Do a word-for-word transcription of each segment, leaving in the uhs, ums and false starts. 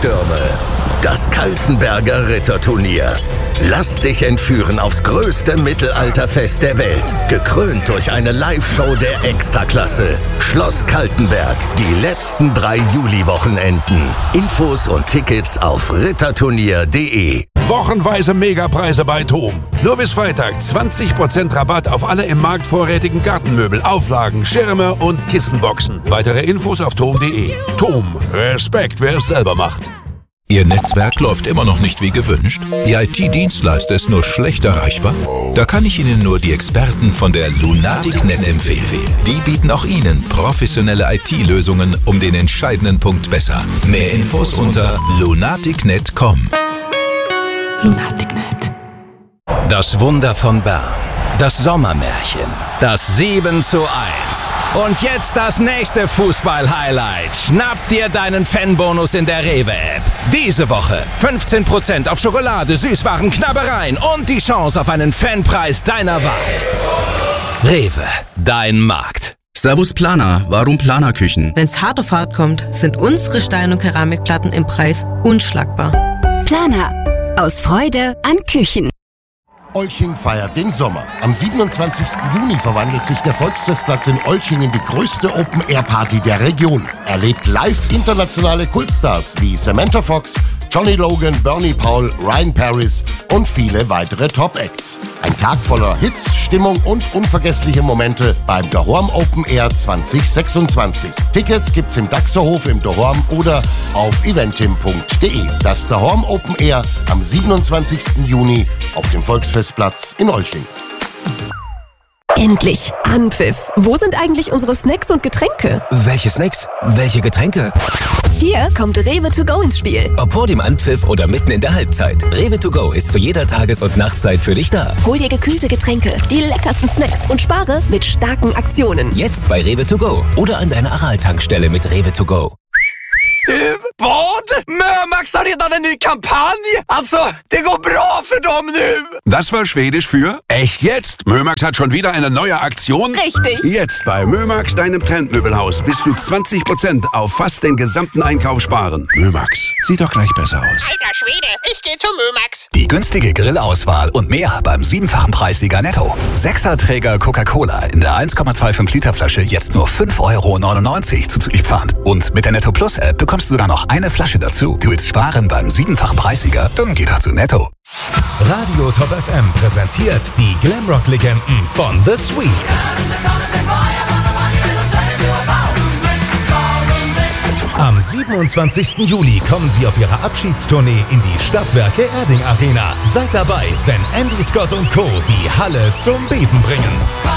Stürme. Das Kaltenberger Ritterturnier. Lass dich entführen aufs größte Mittelalterfest der Welt. Gekrönt durch eine Live-Show der Extraklasse. Schloss Kaltenberg. Die letzten drei Juli-Wochenenden. Infos und Tickets auf ritterturnier punkt de. Wochenweise Megapreise bei TOM. Nur bis Freitag zwanzig Prozent Rabatt auf alle im Markt vorrätigen Gartenmöbel, Auflagen, Schirme und Kissenboxen. Weitere Infos auf tom punkt de. TOM. Respekt, wer es selber macht. Ihr Netzwerk läuft immer noch nicht wie gewünscht? Ihr I T-Dienstleister ist nur schlecht erreichbar? Da kann ich Ihnen nur die Experten von der Lunatic.net empfehlen. Die bieten auch Ihnen professionelle I T-Lösungen um den entscheidenden Punkt besser. Mehr Infos unter lunatic punkt net punkt com. Lunatic punkt net. Das Wunder von Bern. Das Sommermärchen. Das sieben zu eins. Und jetzt das nächste Fußball-Highlight. Schnapp dir deinen Fanbonus in der Rewe-App. Diese Woche fünfzehn Prozent auf Schokolade, Süßwaren, Knabbereien und die Chance auf einen Fanpreis deiner Wahl. Rewe, dein Markt. Servus Planer, warum Planerküchen? Wenn's hart auf hart kommt, sind unsere Stein- und Keramikplatten im Preis unschlagbar. Planer. Aus Freude an Küchen. Olching feiert den Sommer. Am siebenundzwanzigsten Juni verwandelt sich der Volksfestplatz in Olching in die größte Open-Air-Party der Region. Erlebt live internationale Kultstars wie Samantha Fox, Johnny Logan, Bernie Paul, Ryan Paris und viele weitere Top-Acts. Ein Tag voller Hits, Stimmung und unvergessliche Momente beim Dahorm Open Air zwanzig sechsundzwanzig. Tickets gibt's im Daxerhof im Dahorm oder auf eventim punkt de. Das Dahorm Open Air am siebenundzwanzigsten Juni auf dem Volksfestplatz in Olching. Endlich! Anpfiff! Wo sind eigentlich unsere Snacks und Getränke? Welche Snacks? Welche Getränke? Hier kommt Rewe to go ins Spiel. Ob vor dem Anpfiff oder mitten in der Halbzeit. Rewe to go ist zu jeder Tages- und Nachtzeit für dich da. Hol dir gekühlte Getränke, die leckersten Snacks und spare mit starken Aktionen. Jetzt bei Rewe to go oder an deiner Aral-Tankstelle mit Rewe to go. Du, vad? Mömax har redan en ny kampanj! Alltså, det går bra för dem nu! Das war Schwedisch für echt jetzt. Mömax hat schon wieder eine neue Aktion. Richtig. Jetzt bei Mömax, deinem Trendmöbelhaus, bis zu zwanzig Prozent auf fast den gesamten Einkauf sparen. Mömax, sieht doch gleich besser aus. Alter Schwede, ich geh zu Mömax. Die günstige Grillauswahl und mehr beim siebenfachen Preissieger Netto. Sechserträger Coca-Cola in der eins Komma fünfundzwanzig Liter Flasche jetzt nur fünf Euro neunundneunzig zuzüglich Pfand. Und mit der Netto Plus App bekommst du sogar noch eine Flasche dazu. Du willst sparen beim siebenfachen Preissieger? Dann geh doch zu Netto. Radio Top F M präsentiert die Glamrock-Legenden von The Sweet. Am siebenundzwanzigsten Juli kommen sie auf ihrer Abschiedstournee in die Stadtwerke Erding Arena. Seid dabei, wenn Andy Scott und Co. die Halle zum Beben bringen.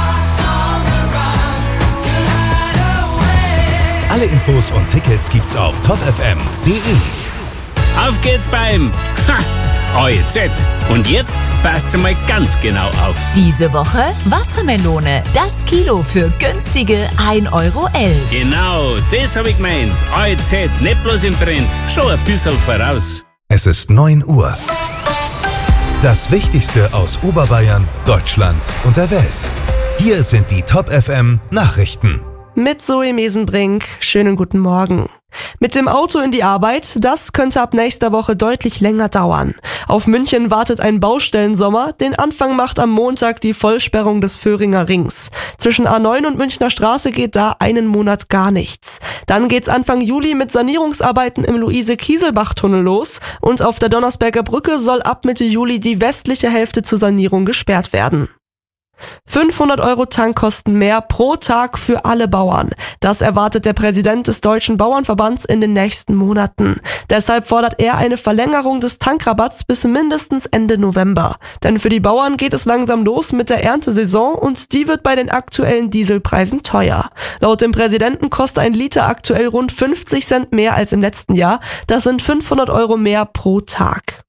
Alle Infos und Tickets gibt's auf top f m punkt de. Auf geht's beim ha, O E Z. Und jetzt passt mal ganz genau auf. Diese Woche Wassermelone. Das Kilo für günstige ein Euro elf. Genau, das hab ich gemeint. O E Z, nicht bloß im Trend, schon ein bisschen voraus. Es ist neun Uhr. Das Wichtigste aus Oberbayern, Deutschland und der Welt. Hier sind die Top F M Nachrichten. Mit Zoe Mesenbrink. Schönen guten Morgen. Mit dem Auto in die Arbeit, das könnte ab nächster Woche deutlich länger dauern. Auf München wartet ein Baustellensommer. Den Anfang macht am Montag die Vollsperrung des Föhringer Rings. Zwischen A neun und Münchner Straße geht da einen Monat gar nichts. Dann geht's Anfang Juli mit Sanierungsarbeiten im Luise-Kieselbach-Tunnel los. Und auf der Donnersberger Brücke soll ab Mitte Juli die westliche Hälfte zur Sanierung gesperrt werden. fünfhundert Euro Tankkosten mehr pro Tag für alle Bauern. Das erwartet der Präsident des Deutschen Bauernverbands in den nächsten Monaten. Deshalb fordert er eine Verlängerung des Tankrabatts bis mindestens Ende November. Denn für die Bauern geht es langsam los mit der Erntesaison und die wird bei den aktuellen Dieselpreisen teuer. Laut dem Präsidenten kostet ein Liter aktuell rund fünfzig Cent mehr als im letzten Jahr. Das sind fünfhundert Euro mehr pro Tag.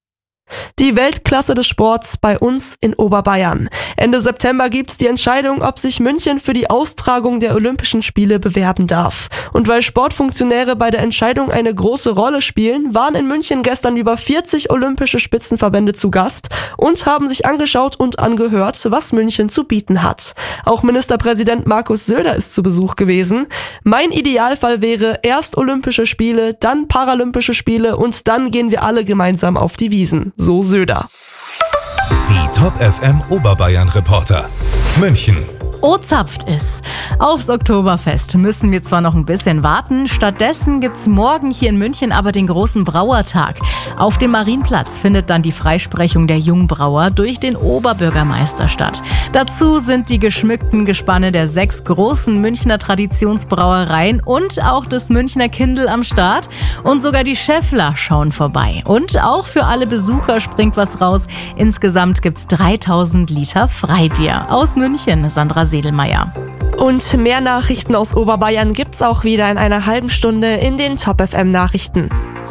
Die Weltklasse des Sports bei uns in Oberbayern. Ende September gibt's die Entscheidung, ob sich München für die Austragung der Olympischen Spiele bewerben darf. Und weil Sportfunktionäre bei der Entscheidung eine große Rolle spielen, waren in München gestern über vierzig olympische Spitzenverbände zu Gast und haben sich angeschaut und angehört, was München zu bieten hat. Auch Ministerpräsident Markus Söder ist zu Besuch gewesen. Mein Idealfall wäre erst Olympische Spiele, dann Paralympische Spiele und dann gehen wir alle gemeinsam auf die Wiesen. So Söder. Die Top F M Oberbayern Reporter. München. O zapft es. Aufs Oktoberfest müssen wir zwar noch ein bisschen warten, stattdessen gibt's morgen hier in München aber den großen Brauertag. Auf dem Marienplatz findet dann die Freisprechung der Jungbrauer durch den Oberbürgermeister statt. Dazu sind die geschmückten Gespanne der sechs großen Münchner Traditionsbrauereien und auch des Münchner Kindl am Start. Und sogar die Schäffler schauen vorbei. Und auch für alle Besucher springt was raus. Insgesamt gibt's dreitausend Liter Freibier. Aus München, Sandra Sedelmeier. Und mehr Nachrichten aus Oberbayern gibt's auch wieder in einer halben Stunde in den Top F M Nachrichten.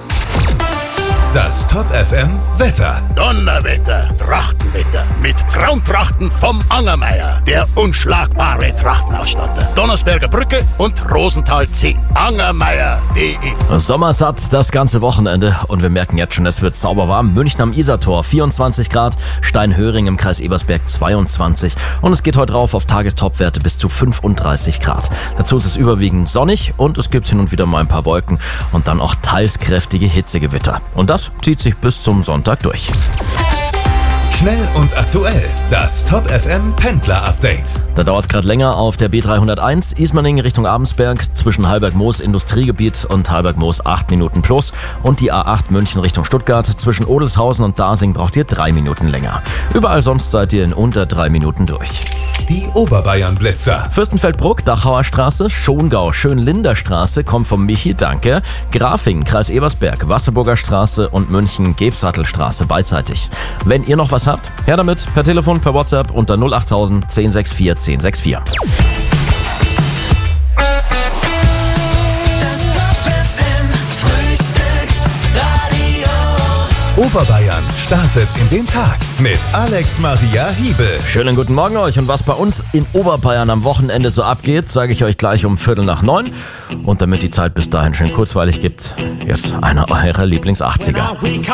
Das Top F M Wetter. Donnerwetter, Trachtenwetter mit Traumtrachten vom Angermeier, der unschlagbare Trachtenausstatter. Donnersberger Brücke und Rosenthal zehn. Angermeier punkt de. Sommersatt das ganze Wochenende und wir merken jetzt schon, es wird sauberwarm. München am Isartor vierundzwanzig Grad, Steinhöring im Kreis Ebersberg zweiundzwanzig und es geht heute rauf auf Tagestopwerte bis zu fünfunddreißig Grad. Dazu ist es überwiegend sonnig und es gibt hin und wieder mal ein paar Wolken und dann auch teils kräftige Hitzegewitter. Und das zieht sich bis zum Sonntag durch. Schnell und aktuell. Das Top F M Pendler Update. Da dauert es gerade länger auf der B dreihunderteins Ismaning Richtung Abensberg zwischen Halberg-Moos Industriegebiet und Halberg-Moos acht Minuten plus und die A acht München Richtung Stuttgart zwischen Odelshausen und Dasing braucht ihr drei Minuten länger. Überall sonst seid ihr in unter drei Minuten durch. Die Oberbayern Blitzer. Fürstenfeldbruck, Dachauer Straße, Schongau, Schönlinder Straße kommt vom Michi, danke. Grafing, Kreis Ebersberg, Wasserburger Straße und München, Gebsattelstraße beidseitig. Wenn ihr noch was habt, her damit, per Telefon, per WhatsApp unter null achttausend zehn sechs vier zehn sechs vier. Oberbayern startet in den Tag mit Alex Maria Hiebel. Schönen guten Morgen euch und was bei uns in Oberbayern am Wochenende so abgeht, sage ich euch gleich um Viertel nach neun. Und damit die Zeit bis dahin schön kurzweilig gibt, jetzt einer eurer Lieblings-achtziger.